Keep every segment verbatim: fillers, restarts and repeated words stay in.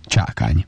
Csákány.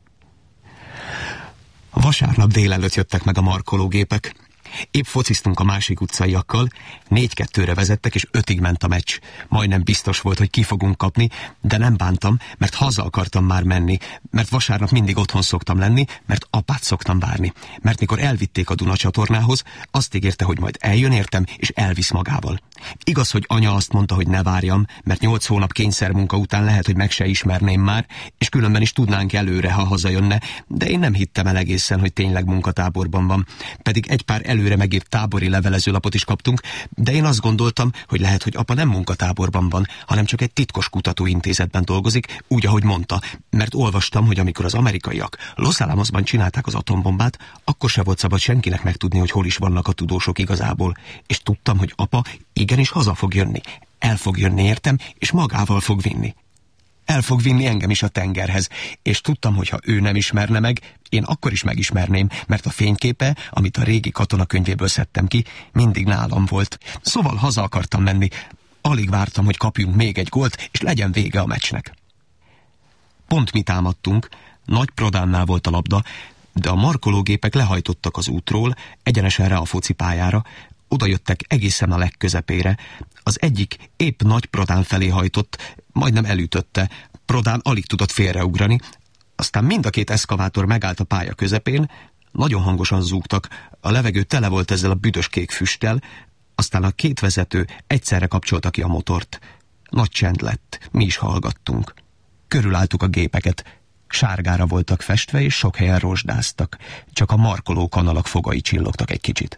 Vasárnap délelőtt jöttek meg a markológépek. Épp fociztunk a másik utcaiakkal, négy-kettőre vezettek, és ötig ment a meccs. Majdnem biztos volt, hogy ki fogunk kapni, de nem bántam, mert haza akartam már menni, mert vasárnap mindig otthon szoktam lenni, mert apát szoktam várni. Mert mikor elvitték a Duna csatornához, azt ígérte, hogy majd eljön értem, és elvisz magával. Igaz, hogy anya azt mondta, hogy ne várjam, mert nyolc hónap kényszermunka után lehet, hogy meg se ismerném már, és különben is tudnánk előre, ha hazajönne, de én nem hittem el egészen, hogy tényleg munkatáborban van. Pedig egy pár előre megírt tábori levelezőlapot is kaptunk, de én azt gondoltam, hogy lehet, hogy apa nem munkatáborban van, hanem csak egy titkos kutatóintézetben dolgozik, úgy, ahogy mondta, mert olvastam, hogy amikor az amerikaiak Los Alamosban csinálták az atombombát, akkor se volt szabad senkinek megtudni, hogy hol is vannak a tudósok igazából, és tudtam, hogy apa igenis haza fog jönni, el fog jönni értem, és magával fog vinni. El fog vinni engem is a tengerhez, és tudtam, hogy ha ő nem ismerne meg, én akkor is megismerném, mert a fényképe, amit a régi katonakönyvéből szedtem ki, mindig nálam volt. Szóval haza akartam menni. Alig vártam, hogy kapjunk még egy gólt, és legyen vége a meccsnek. Pont mi támadtunk, Nagy Prodánnál volt a labda, de a markológépek lehajtottak az útról, egyenesen rá a focipályára, oda jöttek egészen a legközepére. Az egyik épp Nagy Prodán felé hajtott, majdnem elütötte. Prodán alig tudott félreugrani, aztán mind a két eszkavátor megállt a pálya közepén, nagyon hangosan zúgtak, a levegő tele volt ezzel a büdös kék füsttel, aztán a két vezető egyszerre kapcsolta ki a motort. Nagy csend lett, mi is hallgattunk. Körülálltuk a gépeket, sárgára voltak festve, és sok helyen rozsdáztak, csak a markoló kanalak fogai csillogtak egy kicsit.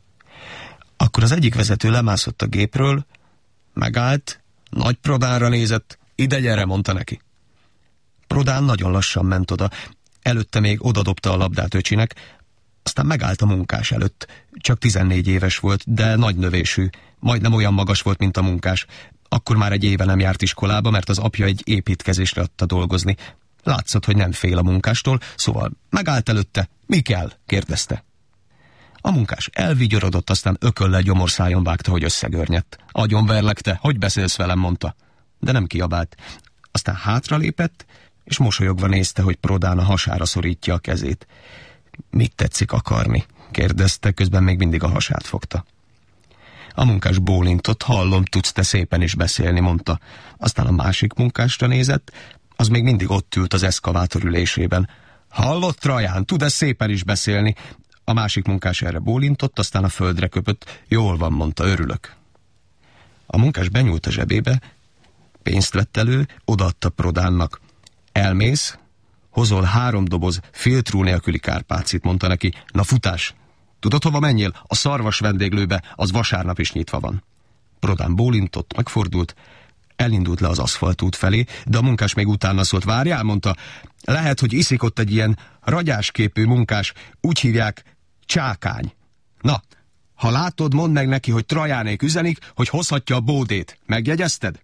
Akkor az egyik vezető lemászott a gépről, megállt, Nagy Prodánra nézett, ide gyere, mondta neki. Prodán nagyon lassan ment oda, előtte még odadobta a labdát öcsinek, aztán megállt a munkás előtt. Csak tizennégy éves volt, de nagy növésű, majdnem olyan magas volt, mint a munkás. Akkor már egy éve nem járt iskolába, mert az apja egy építkezésre adta dolgozni. Látszott, hogy nem fél a munkástól, szóval megállt előtte. Mi kell? kérdezte. A munkás elvigyorodott, aztán ököllel gyomorszájon vágta, hogy összegörnyedt. Agyonverlek te, hogy beszélsz velem, mondta. De nem kiabált. Aztán hátralépett, és mosolyogva nézte, hogy Prodán a hasára szorítja a kezét. Mit tetszik akarni? kérdezte, közben még mindig a hasát fogta. A munkás bólintott, hallom, tudsz te szépen is beszélni, mondta. Aztán a másik munkásra nézett, az még mindig ott ült az eszkavátor ülésében. Hallott, Traján, tud-e szépen is beszélni? A másik munkás erre bólintott, aztán a földre köpött. Jól van, mondta, örülök. A munkás benyúlt a zsebébe, pénzt vett elő, odaadta Prodánnak. Elmész, hozol három doboz filtrú nélküli kárpácit, mondta neki. Na futás! Tudod, hova menjél? A szarvas vendéglőbe, az vasárnap is nyitva van. Prodán bólintott, megfordult, elindult le az aszfaltút felé, de a munkás még utána szólt. Várjál, mondta, lehet, hogy iszik ott egy ilyen ragyásképű munkás, úgy hívják Csákány. Na, ha látod, mondd meg neki, hogy Trajánék üzenik, hogy hozhatja a bódét. Megjegyezted?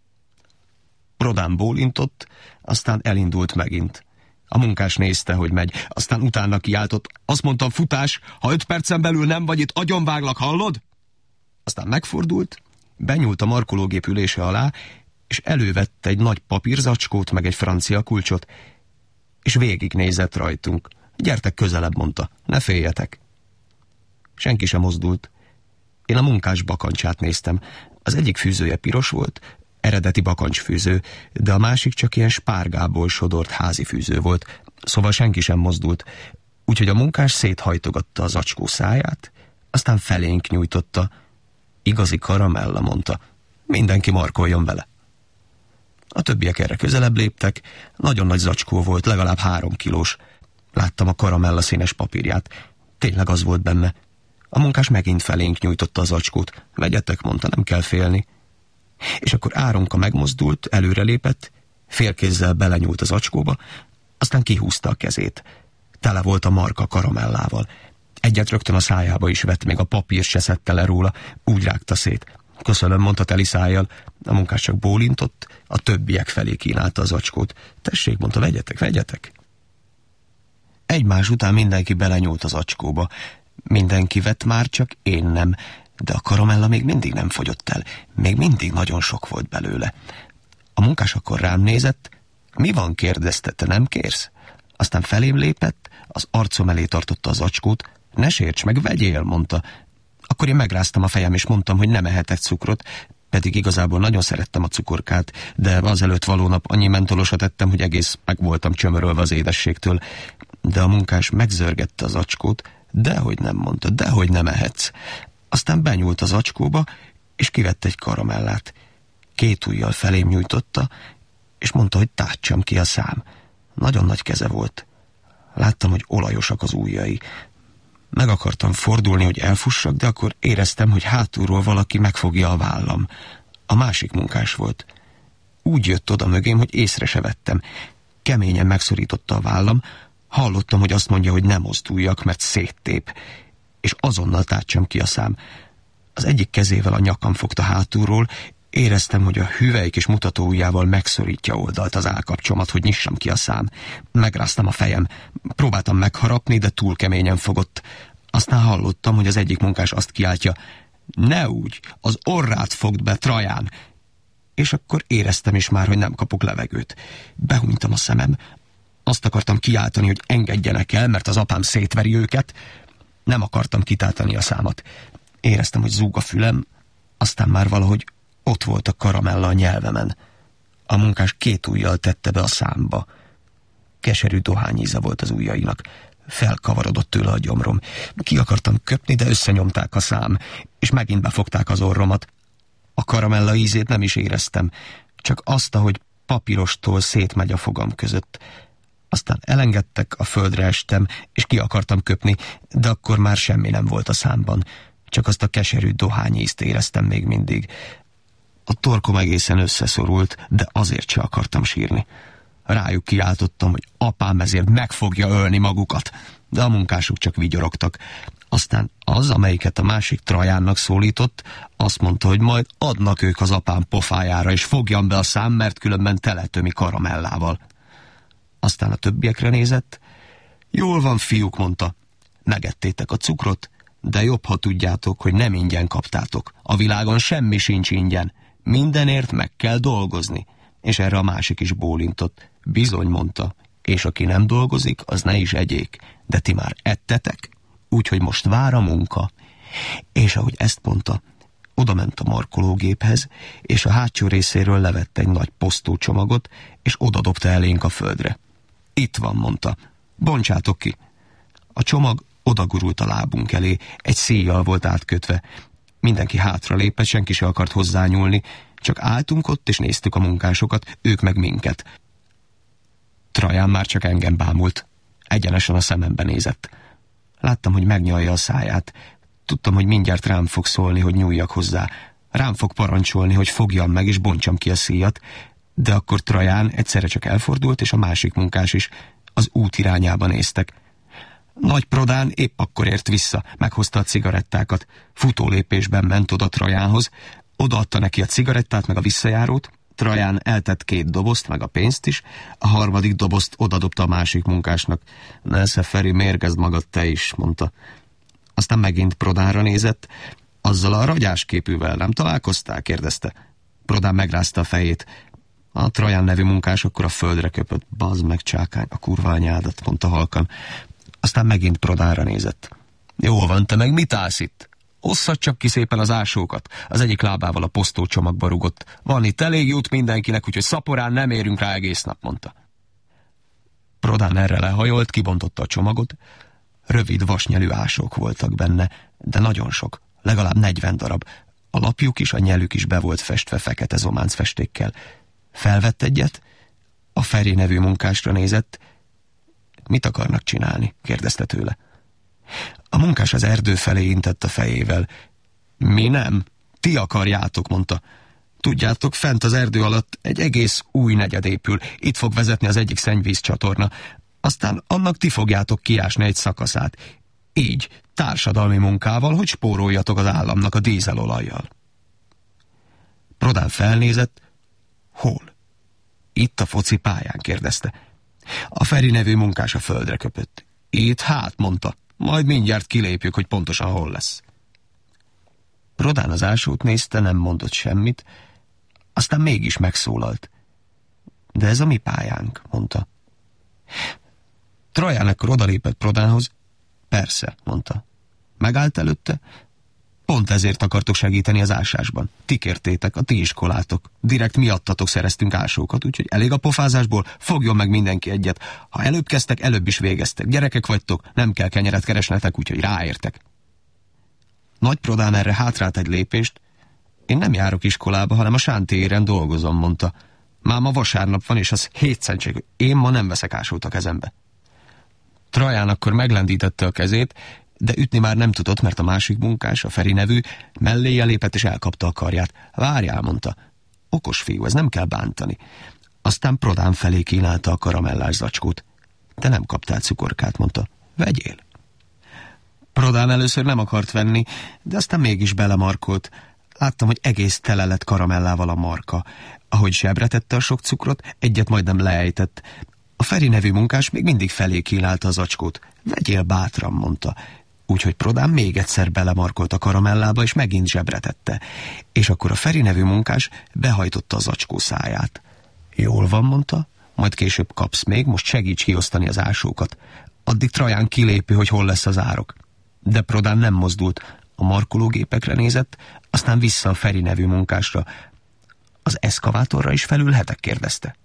Prodán bólintott, aztán elindult megint. A munkás nézte, hogy megy, aztán utána kiáltott. Azt mondtam, futás, ha öt percen belül nem vagy itt, agyonváglak, hallod? Aztán megfordult, benyúlt a markológép ülése alá, és elővette egy nagy papírzacskót, meg egy francia kulcsot, és végignézett rajtunk. Gyertek közelebb, mondta, ne féljetek. Senki sem mozdult. Én a munkás bakancsát néztem. Az egyik fűzője piros volt, eredeti bakancsfűző, de a másik csak ilyen spárgából sodort házi fűző volt, szóval senki sem mozdult, úgyhogy a munkás széthajtogatta az zacskó száját, aztán felénk nyújtotta. Igazi karamella, mondta, mindenki markoljon vele. A többiek erre közelebb léptek, nagyon nagy zacskó volt, legalább három kilós. Láttam a karamella színes papírját, tényleg az volt benne. A munkás megint felénk nyújtotta az zacskót. Vegyetek, mondta, nem kell félni. És akkor Áronka megmozdult, előrelépett, félkézzel belenyúlt az zacskóba, aztán kihúzta a kezét. Tele volt a marka karamellával. Egyet rögtön a szájába is vett, még a papír se szedte le róla, úgy rágta szét. Köszönöm, mondta teli szájjal. A munkás csak bólintott, a többiek felé kínálta az zacskót. Tessék, mondta, vegyetek, vegyetek. Egymás után mindenki belenyúlt az zacskóba. Mindenki vett már, csak én nem. De a karamella még mindig nem fogyott el. Még mindig nagyon sok volt belőle. A munkás akkor rám nézett, Mi van, kérdezte, te nem kérsz? Aztán felém lépett, az arcom elé tartotta az acskót. Ne sérts meg, vegyél, mondta. Akkor én megráztam a fejem, és mondtam, hogy nem ehetek cukrot, pedig igazából nagyon szerettem a cukorkát, de azelőtt való nap annyi mentolosat ettem, hogy egész meg voltam csömörölve az édességtől. De a munkás megzörgette az acskót, dehogy nem, mondta, dehogy nem ehetsz. Aztán benyúlt az acskóba, és kivett egy karamellát. Két ujjal felém nyújtotta, és mondta, hogy tátsam ki a szám. Nagyon nagy keze volt. Láttam, hogy olajosak az ujjai. Meg akartam fordulni, hogy elfussak, de akkor éreztem, hogy hátulról valaki megfogja a vállam. A másik munkás volt. Úgy jött oda mögém, hogy észre se vettem. Keményen megszorította a vállam, hallottam, hogy azt mondja, hogy nem mozduljak, mert széttép, és azonnal tátsam ki a szám. Az egyik kezével a nyakam fogta hátulról, éreztem, hogy a hüvelyk és mutató ujjával megszorítja oldalt az állkapcsomat, hogy nyissam ki a szám. Megráztam a fejem, próbáltam megharapni, de túl keményen fogott. Aztán hallottam, hogy az egyik munkás azt kiáltja, ne úgy, az orrát fogd be, Traján! És akkor éreztem is már, hogy nem kapok levegőt. Behúnytam a szemem, azt akartam kiáltani, hogy engedjenek el, mert az apám szétveri őket. Nem akartam kitáltani a számat. Éreztem, hogy zúg a fülem, aztán már valahogy ott volt a karamella a nyelvemen. A munkás két ujjal tette be a számba. Keserű dohányíze volt az ujjainak. Felkavarodott tőle a gyomrom. Ki akartam köpni, de összenyomták a szám, és megint befogták az orromat. A karamella ízét nem is éreztem, csak azt, ahogy papírostól szétmegy a fogam között. Aztán elengedtek, a földre estem, és ki akartam köpni, de akkor már semmi nem volt a számban. Csak azt a keserű dohányízt éreztem még mindig. A torkom egészen összeszorult, de azért se akartam sírni. Rájuk kiáltottam, hogy apám ezért meg fogja ölni magukat, de a munkások csak vigyorogtak. Aztán az, amelyiket a másik Trajánnak szólított, azt mondta, hogy majd adnak ők az apám pofájára, és fogjam be a szám, mert különben teletömi karamellával. Aztán a többiekre nézett. Jól van, fiúk, mondta. Megettétek a cukrot, de jobb, ha tudjátok, hogy nem ingyen kaptátok. A világon semmi sincs ingyen. Mindenért meg kell dolgozni. És erre a másik is bólintott. Bizony, mondta, és aki nem dolgozik, az ne is egyék. De ti már ettetek, úgyhogy most vár a munka. És ahogy ezt mondta, odament a markológéphez, és a hátsó részéről levett egy nagy posztócsomagot, és odadobta elénk a földre. Itt van, mondta, bontsátok ki. A csomag odagurult a lábunk elé, egy szíjjal volt átkötve. Mindenki hátra lépett, senki se akart hozzányúlni, csak álltunk ott, és néztük a munkásokat, ők meg minket. Traján már csak engem bámult. Egyenesen a szemembe nézett. Láttam, hogy megnyalja a száját. Tudtam, hogy mindjárt rám fog szólni, hogy nyúljak hozzá. Rám fog parancsolni, hogy fogjam meg, és bontsam ki a szíjat. De akkor Traján egyszerre csak elfordult, és a másik munkás is. Az út irányába néztek. Nagy Prodán épp akkor ért vissza, meghozta a cigarettákat. Futólépésben ment oda Trajánhoz, odaadta neki a cigarettát meg a visszajárót, Traján eltett két dobozt meg a pénzt is, a harmadik dobozt odadobta a másik munkásnak. Nesze, Feri, mérgezd magad te is, mondta. Aztán megint Prodánra nézett. Azzal a ragyásképűvel nem találkoztál? Kérdezte. Prodán megrázta a fejét. A Traján nevű munkás akkor a földre köpött. Bazd meg, csákány, a kurva anyádat, mondta halkan. Aztán megint Prodánra nézett. Jól van, te meg mit állsz itt? Osszad csak ki szépen az ásókat. Az egyik lábával a posztócsomagba rugott. Van itt elég jut mindenkinek, úgyhogy szaporán nem érünk rá egész nap, mondta. Prodán erre lehajolt, kibontotta a csomagot. Rövid vasnyelű ásók voltak benne, de nagyon sok, legalább negyven darab. A lapjuk is, a nyelük is be volt festve fekete zománc festékkel. Felvett egyet, a Feri nevű munkásra nézett. Mit akarnak csinálni? Kérdezte tőle. A munkás az erdő felé intett a fejével. Mi nem? Ti akarjátok, mondta. Tudjátok, fent az erdő alatt egy egész új negyed épül. Itt fog vezetni az egyik szennyvízcsatorna. Aztán annak ti fogjátok kiásni egy szakaszát. Így, társadalmi munkával, hogy spóroljatok az államnak a dízelolajjal. Prodán felnézett. Hol? Itt a foci pályán, kérdezte. A Feri nevű munkás a földre köpött. Itt hát, mondta. Majd mindjárt kilépjük, hogy pontosan hol lesz. Prodán az ásót nézte, nem mondott semmit, aztán mégis megszólalt. De ez a mi pályánk, mondta. Traján akkor odalépett Prodánhoz. Persze, mondta. Megállt előtte. Pont ezért akartok segíteni az ásásban. Ti kértétek, a ti iskolátok. Direkt miattatok szereztünk ásókat, úgyhogy elég a pofázásból, fogjon meg mindenki egyet. Ha előbb kezdtek, előbb is végeztek. Gyerekek vagytok, nem kell kenyeret keresnetek, úgyhogy ráértek. Nagy Prodán erre hátrált egy lépést. Én nem járok iskolába, hanem a sántéren dolgozom, mondta. Már ma vasárnap van, és az hétszentség. Én ma nem veszek ásót a kezembe. Traján akkor meglendítette a kezét, de ütni már nem tudott, mert a másik munkás, a Feri nevű, melléje lépett és elkapta a karját. Várjál, mondta. Okos fiú, ez nem kell bántani. Aztán Prodán felé kínálta a karamellás zacskót. Te nem kaptál cukorkát, mondta. Vegyél. Prodán először nem akart venni, de aztán mégis belemarkolt. Láttam, hogy egész tele lett karamellával a marka. Ahogy zsebre tette a sok cukrot, egyet majdnem leejtett. A Feri nevű munkás még mindig felé kínálta a zacskót. Vegyél bátran, mondta. Úgyhogy Prodán még egyszer belemarkolt a karamellába, és megint zsebre tette. És akkor a Feri nevű munkás behajtotta a zacskó száját. Jól van, mondta, majd később kapsz még, most segíts kiosztani az ásókat. Addig Traján kilépő, hogy hol lesz az árok. De Prodán nem mozdult. A markológépekre nézett, aztán vissza a Feri nevű munkásra. Az eszkavátorra is felülhetek? kérdezte.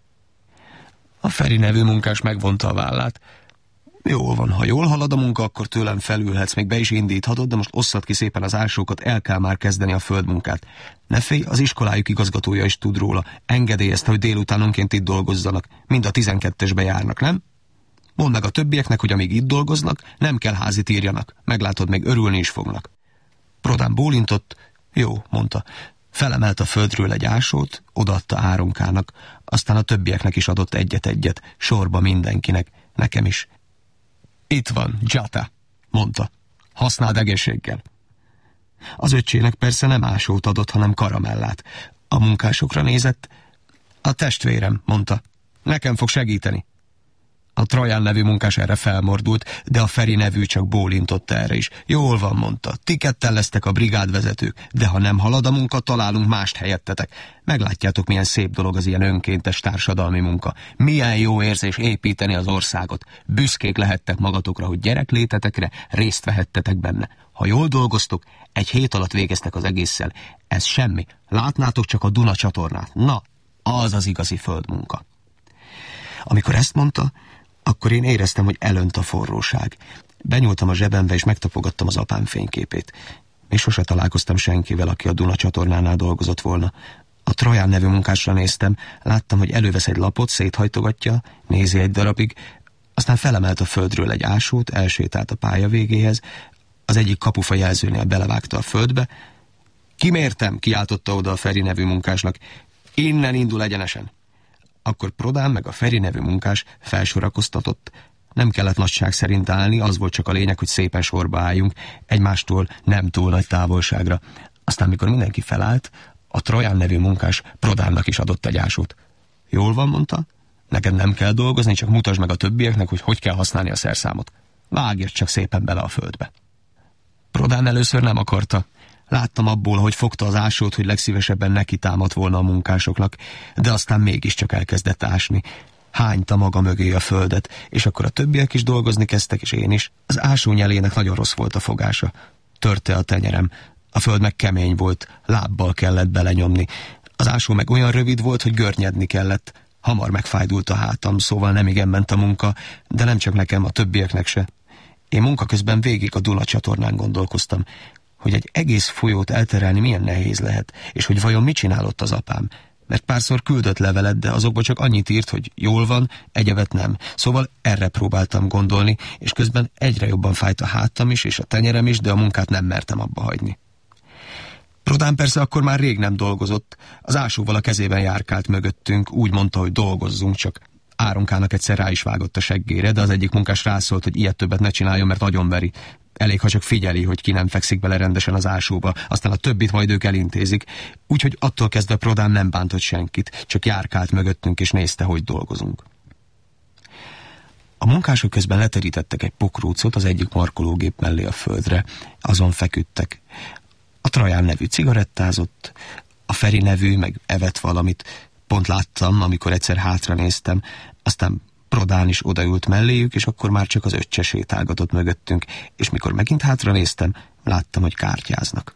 A Feri nevű munkás megvonta a vállát. Jól van, ha jól halad a munka, akkor tőlem felülhetsz, még be is indíthatod, de most osszad ki szépen az ásókat, el kell már kezdeni a földmunkát. Ne félj, az iskolájuk igazgatója is tud róla. Engedélyezte, hogy délutánonként itt dolgozzanak. Mind a tizenkettesbe járnak, nem? Mondd meg a többieknek, hogy amíg itt dolgoznak, nem kell házit írjanak. Meglátod, még örülni is fognak. Prodán bólintott. Jó, mondta. Felemelt a földről egy ásót, odaadta Áronkának, aztán a többieknek is adott egyet-egyet, sorba mindenkinek, nekem is. Itt van, Jata, mondta. Használd egészséggel. Az öccsének persze nem ásót adott, hanem karamellát. A munkásokra nézett. A testvérem, mondta. Nekem fog segíteni. A Traján nevű munkás erre felmordult, de a Feri nevű csak bólintott erre is. Jól van, mondta, ti ketten lesztek a brigádvezetők, de ha nem halad a munka, találunk mást helyettetek. Meglátjátok, milyen szép dolog az ilyen önkéntes társadalmi munka. Milyen jó érzés építeni az országot. Büszkék lehettek magatokra, hogy gyereklétetekre részt vehettetek benne. Ha jól dolgoztok, egy hét alatt végeztek az egésszel. Ez semmi. Látnátok csak a Duna csatornát. Na, az az igazi földmunka. Amikor ezt mondta, akkor én éreztem, hogy elönt a forróság. Benyúltam a zsebembe, és megtapogattam az apám fényképét. Még sose találkoztam senkivel, aki a Duna csatornánál dolgozott volna. A Traján nevű munkásra néztem, láttam, hogy elővesz egy lapot, széthajtogatja, nézi egy darabig, aztán felemelt a földről egy ásót, elsétált a pálya végéhez, az egyik kapufa jelzőnél belevágta a földbe. Kimértem, kiáltotta oda a Feri nevű munkásnak. Innen indul egyenesen. Akkor Prodán meg a Feri nevű munkás felsorakoztatott. Nem kellett nagyság szerint állni, az volt csak a lényeg, hogy szépen sorba álljunk, egymástól nem túl nagy távolságra. Aztán, mikor mindenki felállt, a Traján nevű munkás Prodánnak is adott egy ásót. Jól van, mondta, neked nem kell dolgozni, csak mutasd meg a többieknek, hogy hogy kell használni a szerszámot. Vágj csak szépen bele a földbe. Prodán először nem akarta. Láttam abból, hogy fogta az ásót, hogy legszívesebben neki támadt volna a munkásoknak, de aztán mégiscsak elkezdett ásni. Hányta maga mögé a földet, és akkor a többiek is dolgozni kezdtek, és én is. Az ásó nyelének nagyon rossz volt a fogása. Törte a tenyerem. A föld meg kemény volt, lábbal kellett belenyomni. Az ásó meg olyan rövid volt, hogy görnyedni kellett. Hamar megfájdult a hátam, szóval nem igen ment a munka, de nem csak nekem, a többieknek se. Én munka közben végig a Duna csatornán gondolkoztam, hogy egy egész folyót elterelni milyen nehéz lehet, és hogy vajon mit csinálott az apám. Mert párszor küldött levelet, de azokba csak annyit írt, hogy jól van, egyebet nem. Szóval erre próbáltam gondolni, és közben egyre jobban fájt a hátam is, és a tenyerem is, de a munkát nem mertem abba hagyni. Prodán persze akkor már rég nem dolgozott, az ásóval a kezében járkált mögöttünk, úgy mondta, hogy dolgozzunk, csak Áronkának egyszer rá is vágott a seggére, de az egyik munkás rászólt, hogy ilyet többet ne csináljon, mert agyonveri. Elég, ha csak figyeli, hogy ki nem fekszik bele rendesen az ásóba, aztán a többit majd ők elintézik. Úgyhogy attól kezdve Prodán nem bántott senkit, csak járkált mögöttünk és nézte, hogy dolgozunk. A munkások közben leterítettek egy pokrócot az egyik markológép mellé a földre. Azon feküdtek. A Traján nevű cigarettázott, a Feri nevű meg evett valamit. Pont láttam, amikor egyszer hátra néztem, aztán Prodán is odaült melléjük, és akkor már csak az öccse sétálgatott mögöttünk, és mikor megint hátra néztem, láttam, hogy kártyáznak.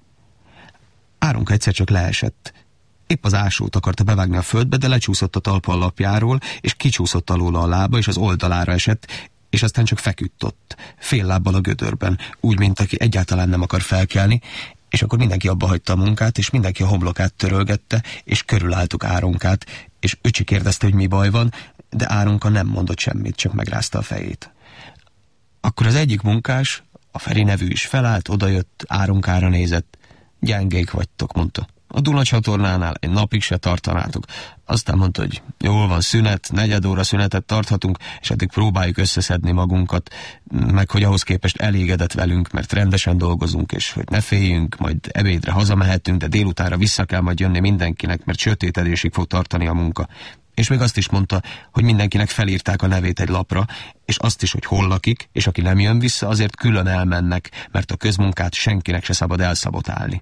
Áronka egyszer csak leesett. Épp az ásót akarta bevágni a földbe, de lecsúszott a talpa alapjáról, és kicsúszott alóla a lába, és az oldalára esett, és aztán csak feküdt ott, fél lábbal a gödörben, úgy, mint aki egyáltalán nem akar felkelni, és akkor mindenki abba hagyta a munkát, és mindenki a homlokát törölgette, és körülálltuk Áronkát, és öcsi kérdezte, hogy mi baj van, de Áronka nem mondott semmit, csak megrázta a fejét. Akkor az egyik munkás, a Feri nevű is felállt, odajött, Áronkára nézett. Gyengék vagytok, mondta. A Duna csatornánál egy napig se tartanátok. Aztán mondta, hogy jól van, szünet, negyed óra szünetet tarthatunk, és addig próbáljuk összeszedni magunkat, meg hogy ahhoz képest elégedett velünk, mert rendesen dolgozunk, és hogy ne féljünk, majd ebédre hazamehetünk, de délutánra vissza kell majd jönni mindenkinek, mert sötétedésig fog tartani a munka. És még azt is mondta, hogy mindenkinek felírták a nevét egy lapra, és azt is, hogy hol lakik, és aki nem jön vissza, azért külön elmennek, mert a közmunkát senkinek se szabad elszabotálni.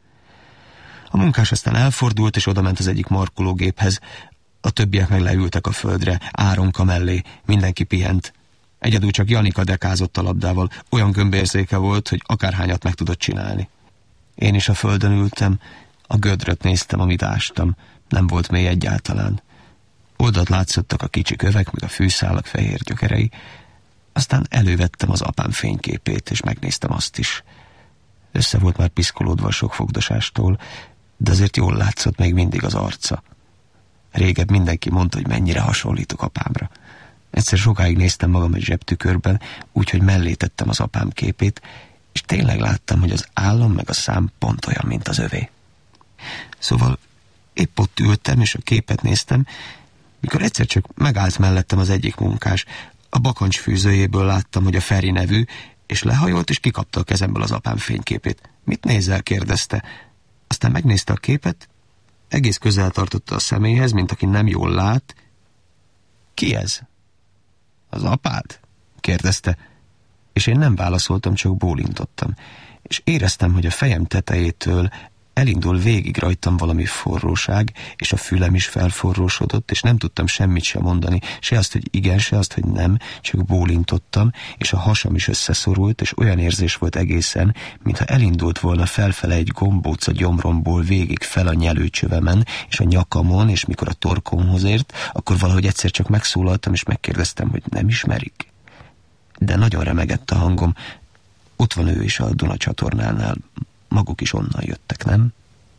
A munkás aztán elfordult, és odament az egyik markológéphez. A többiek meg leültek a földre, Áronka mellé, mindenki pihent. Egyedül csak Janika dekázott a labdával, olyan gömbérzéke volt, hogy akárhányat meg tudott csinálni. Én is a földön ültem, a gödröt néztem, amit ástam, nem volt mély egyáltalán. Oldalt látszottak a kicsi kövek, meg a fűszálak fehér gyökerei. Aztán elővettem az apám fényképét, és megnéztem azt is. Össze volt már piszkolódva a sok fogdosástól, de azért jól látszott még mindig az arca. Régebb mindenki mondta, hogy mennyire hasonlítok apámra. Egyszer sokáig néztem magam egy zsebtükörben, úgyhogy mellé tettem az apám képét, és tényleg láttam, hogy az állam meg a szám pont olyan, mint az övé. Szóval épp ott ültem, és a képet néztem, mikor egyszer csak megállt mellettem az egyik munkás. A bakancs fűzőjéből láttam, hogy a Feri nevű, és lehajolt, és kikapta a kezemből az apám fényképét. Mit nézel? Kérdezte. Aztán megnézte a képet, egész közel tartotta a személyhez, mint aki nem jól lát. Ki ez? Az apád? Kérdezte, és én nem válaszoltam, csak bólintottam. És éreztem, hogy a fejem tetejétől elindul végig rajtam valami forróság, és a fülem is felforrósodott, és nem tudtam semmit sem mondani, se azt, hogy igen, se azt, hogy nem, csak bólintottam, és a hasam is összeszorult, és olyan érzés volt egészen, mintha elindult volna felfele egy gombóc a gyomromból végig fel a nyelőcsövemen, és a nyakamon, és mikor a torkomhoz ért, akkor valahogy egyszer csak megszólaltam, és megkérdeztem, hogy nem ismerik. De nagyon remegett a hangom. Ott van ő is a Duna csatornánál. Maguk is onnan jöttek, nem?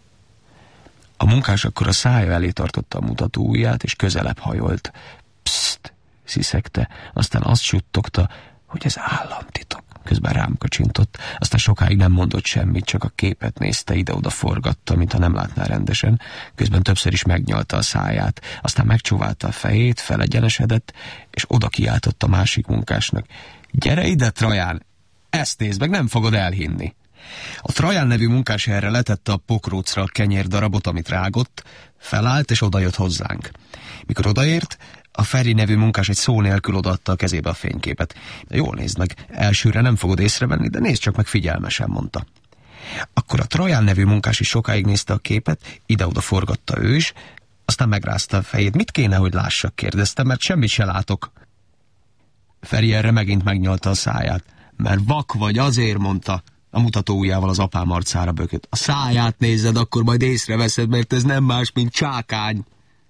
A munkás akkor a szája elé tartotta a mutató ujját, és közelebb hajolt. Pszt, sziszegte, aztán azt suttogta, hogy ez államtitok. Közben rám kacsintott, aztán sokáig nem mondott semmit, csak a képet nézte, ide-oda forgatta, mintha nem látná rendesen. Közben többször is megnyalta a száját, aztán megcsóválta a fejét, felegyenesedett, és oda kiáltott a másik munkásnak. Gyere ide, Traján! Ezt nézd meg, nem fogod elhinni! A Traján nevű munkás erre letette a pokrócra a kenyérdarabot, amit rágott, felállt és odajött hozzánk. Mikor odaért, a Feri nevű munkás egy szó nélkül odaadta a kezébe a fényképet. De jól nézd meg, elsőre nem fogod észrevenni, de nézd csak meg figyelmesen, mondta. Akkor a Traján nevű munkás is sokáig nézte a képet, ide-oda forgatta ő is, aztán megrázta a fejét. Mit kéne, hogy lássak? Kérdezte, mert semmit se látok. Feri erre megint megnyalta a száját. Mert vak vagy, azért, mondta. A mutató ujjával az apám arcára bökött. A száját nézed, akkor majd észreveszed, mert ez nem más, mint csákány.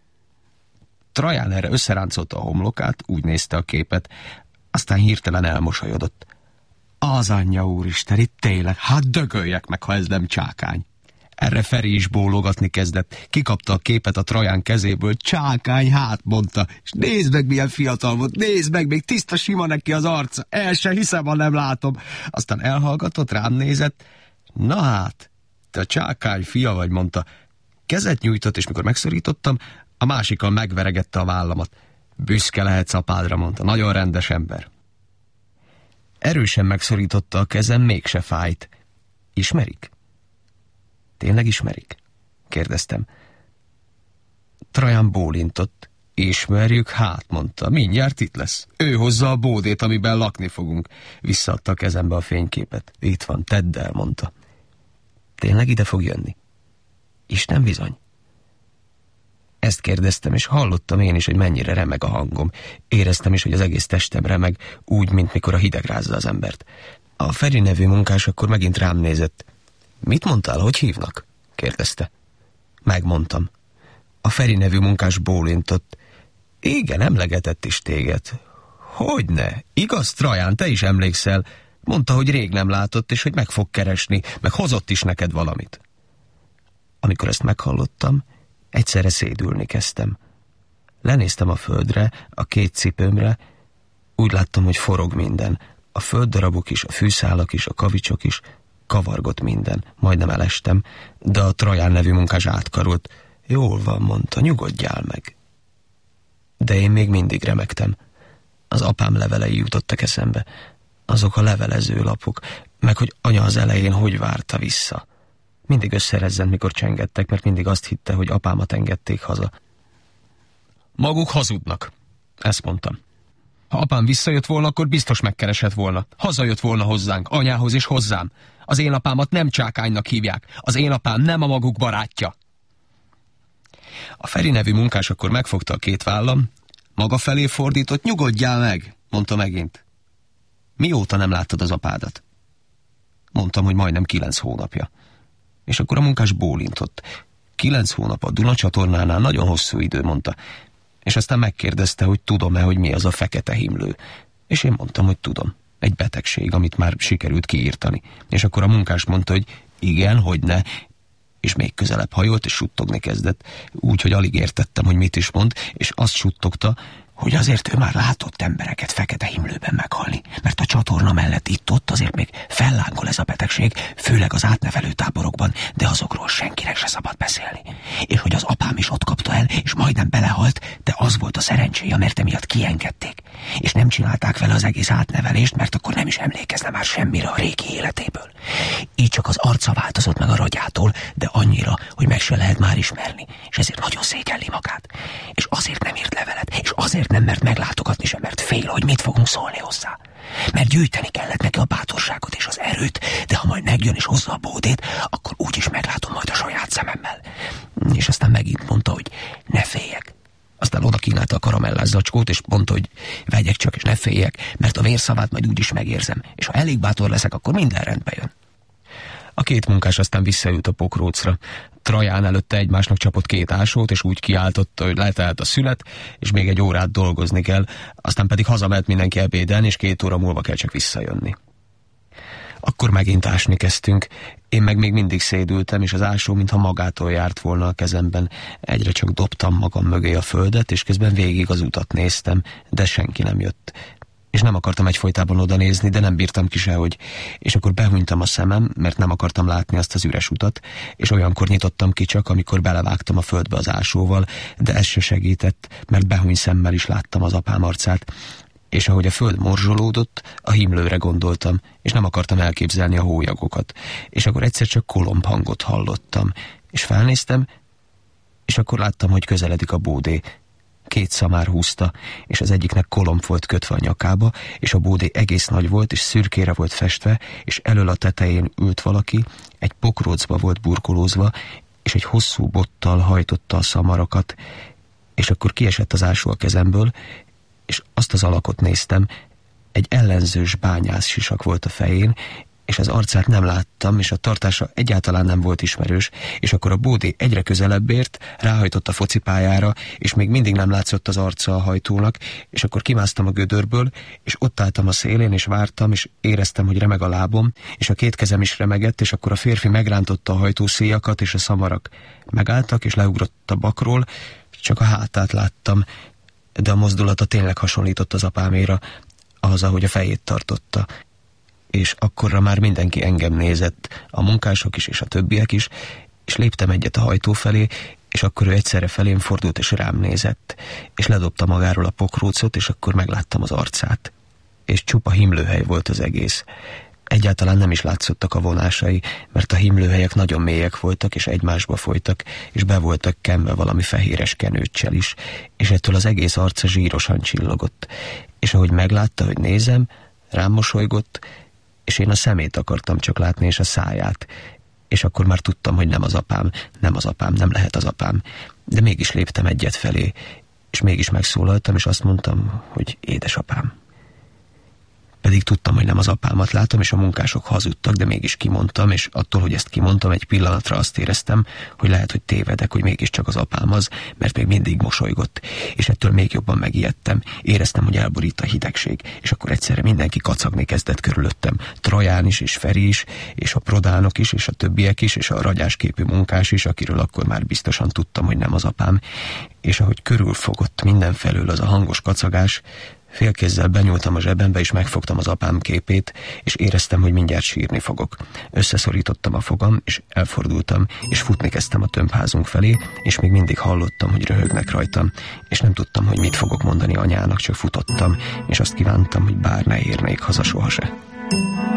Traján erre összeráncolta a homlokát, úgy nézte a képet, aztán hirtelen elmosolyodott. Az anyja úristen, itt tényleg, hát dögöljek meg, ha ez nem csákány. Erre Feri is bólogatni kezdett. Kikapta a képet a Traján kezéből. Csákány, hát, mondta. És nézd meg, milyen fiatal volt. Nézd meg, még tiszta sima neki az arca. El se hiszem, ha nem látom. Aztán elhallgatott, rám nézett. Na hát, te a csákány fia vagy, mondta. Kezet nyújtott, és mikor megszorítottam, a másikkal megveregette a vállamat. Büszke lehetsz apádra, mondta. Nagyon rendes ember. Erősen megszorította a kezem, mégse fájt. Ismerik? Tényleg ismerik? Kérdeztem. Traján bólintott. Ismerjük, hát, mondta. Mindjárt itt lesz. Ő hozza a bódét, amiben lakni fogunk. Visszaadta a kezembe a fényképet. Itt van, tedd el, mondta. Tényleg ide fog jönni? Isten bizony. Ezt kérdeztem, és hallottam én is, hogy mennyire remeg a hangom. Éreztem is, hogy az egész testem remeg, úgy, mint mikor a hideg rázza az embert. A Feri nevű munkás akkor megint rám nézett. Mit mondtál, hogy hívnak? Kérdezte. Megmondtam. A Feri nevű munkás bólintott. Igen, emlegetett is téged. Hogyne? Igaz, Traján, te is emlékszel? Mondta, hogy rég nem látott, és hogy meg fog keresni, meg hozott is neked valamit. Amikor ezt meghallottam, egyszerre szédülni kezdtem. Lenéztem a földre, a két cipőmre, úgy láttam, hogy forog minden. A földdarabok is, a fűszálak is, a kavicsok is, kavargott minden. Majdnem elestem, de a Traján nevű munkás átkarolt. Jól van, mondta, nyugodjál meg. De én még mindig remegtem. Az apám levelei jutottak eszembe. Azok a levelező lapok, meg hogy anya az elején hogy várta vissza. Mindig összerezzent, mikor csengettek, mert mindig azt hitte, hogy apámat engedték haza. Maguk hazudnak, ezt mondtam. Ha apám visszajött volna, akkor biztos megkeresett volna. Hazajött volna hozzánk, anyához és hozzám. Az én apámat nem csákánynak hívják. Az én apám nem a maguk barátja. A Feri nevű munkás akkor megfogta a két vállam, maga felé fordított, nyugodjál meg, mondta megint. Mióta nem láttad az apádat? Mondtam, hogy majdnem kilenc hónapja. És akkor a munkás bólintott. Kilenc hónap a Duna csatornánál nagyon hosszú idő, mondta. És aztán megkérdezte, hogy tudom-e, hogy mi az a fekete himlő. És én mondtam, hogy tudom. Egy betegség, amit már sikerült kiírtani. És akkor a munkás mondta, hogy igen, hogyne, és még közelebb hajolt, és suttogni kezdett. Úgy, hogy alig értettem, hogy mit is mond, és azt suttogta, hogy azért ő már látott embereket fekete himlőben meghalni, mert a csatorna mellett itt-ott azért még fellángol ez a betegség, főleg az átnevelő táborokban, de azokról senkinek se szabad beszélni. És hogy az apám is ott kapta el, és majdnem belehalt, de az volt a szerencséje, mert emiatt kiengedték. És nem csinálták vele az egész átnevelést, mert akkor nem is emlékezne már semmire a régi életéből. Így csak az arca változott meg a ragyától, de annyira, hogy meg se lehet már ismerni, és ezért nagyon szégyelli magát. És azért nem írt levelet, és azért nem mert meglátogatni sem, mert fél, hogy mit fogunk szólni hozzá. Mert gyűjteni kellett neki a bátorságot és az erőt, de ha majd megjön és hozza a bódét, akkor úgyis meglátom majd a saját szememmel. És aztán megint mondta, hogy ne féljek. Aztán oda kínálta a karamellás zacskót, és mondta, hogy vegyek csak, és ne féljek, mert a vérszavát majd úgyis megérzem, és ha elég bátor leszek, akkor minden rendbe jön. A két munkás aztán visszaült a pokrócra. Traján előtte egymásnak csapott két ásót, és úgy kiáltotta, hogy letelt a szület, és még egy órát dolgozni kell, aztán pedig hazament mindenki ebédelni, és két óra múlva kell csak visszajönni. Akkor megint ásni kezdtünk, én meg még mindig szédültem, és az ásó mintha magától járt volna a kezemben. Egyre csak dobtam magam mögé a földet, és közben végig az utat néztem, de senki nem jött. És nem akartam egyfolytában oda nézni, de nem bírtam ki sehogy. És akkor behunytam a szemem, mert nem akartam látni azt az üres utat, és olyankor nyitottam ki csak, amikor belevágtam a földbe az ásóval, de ez se segített, mert behuny szemmel is láttam az apám arcát. És ahogy a föld morzsolódott, a himlőre gondoltam, és nem akartam elképzelni a hólyagokat. És akkor egyszer csak kolomb hangot hallottam, és felnéztem, és akkor láttam, hogy közeledik a bódé. Két szamár húzta, és az egyiknek kolomb volt kötve a nyakába, és a bódé egész nagy volt, és szürkére volt festve, és elől a tetején ült valaki, egy pokrócba volt burkolózva, és egy hosszú bottal hajtotta a szamarakat, és akkor kiesett az ásó a kezemből, és azt az alakot néztem, egy ellenzős bányász sisak volt a fején, és az arcát nem láttam, és a tartása egyáltalán nem volt ismerős, és akkor a bódé egyre közelebb ért, ráhajtott a focipályára, és még mindig nem látszott az arca a hajtónak, és akkor kimásztam a gödörből, és ott álltam a szélén, és vártam, és éreztem, hogy remeg a lábom, és a két kezem is remegett, és akkor a férfi megrántotta a hajtószéjakat, és a szamarak megálltak, és leugrott a bakról, csak a hátát láttam, de a mozdulata tényleg hasonlított az apáméra, ahhoz, ahogy a fejét tartotta. És akkorra már mindenki engem nézett, a munkások is, és a többiek is, és léptem egyet a hajtó felé, és akkor ő egyszerre felém fordult, és rám nézett, és ledobta magáról a pokrócot, és akkor megláttam az arcát. És csupa himlőhely volt az egész. Egyáltalán nem is látszottak a vonásai, mert a himlőhelyek nagyon mélyek voltak, és egymásba folytak, és be voltak kenve valami fehéres kenőccsel is, és ettől az egész arca zsírosan csillogott. És ahogy meglátta, hogy nézem, rám mosolygott, és én a szemét akartam csak látni, és a száját. És akkor már tudtam, hogy nem az apám, nem az apám, nem lehet az apám. De mégis léptem egyet felé, és mégis megszólaltam, és azt mondtam, hogy édesapám. Pedig tudtam, hogy nem az apámat látom, és a munkások hazudtak, de mégis kimondtam, és attól, hogy ezt kimondtam, egy pillanatra azt éreztem, hogy lehet, hogy tévedek, hogy mégiscsak az apám az, mert még mindig mosolygott, és ettől még jobban megijedtem. Éreztem, hogy elborít a hidegség, és akkor egyszerre mindenki kacagni kezdett körülöttem. Traján is, és Feri is, és a prodánok is, és a többiek is, és a ragyásképű munkás is, akiről akkor már biztosan tudtam, hogy nem az apám, és ahogy körülfogott mindenfelől az a hangos kacagás, félkézzel benyúltam a zsebembe, és megfogtam az apám képét, és éreztem, hogy mindjárt sírni fogok. Összeszorítottam a fogam, és elfordultam, és futni kezdtem a tömbházunk felé, és még mindig hallottam, hogy röhögnek rajtam, és nem tudtam, hogy mit fogok mondani anyának, csak futottam, és azt kívántam, hogy bár ne érnék haza sohasem.